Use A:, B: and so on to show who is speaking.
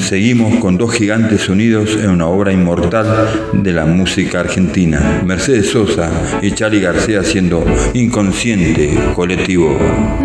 A: seguimos con dos gigantes unidos en una obra inmortal de la música argentina. Mercedes Sosa y Charly García haciendo Inconsciente Colectivo.